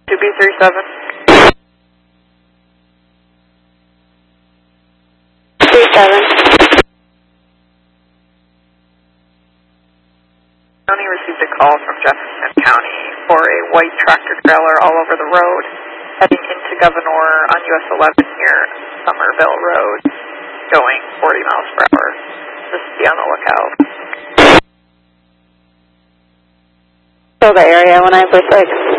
2B37. 37. County received a call from Jefferson County for a white tractor trailer all over the road, heading into Governor on US 11 near Somerville Road, going 40 miles per hour. Just be on the lookout. Still the area 1946.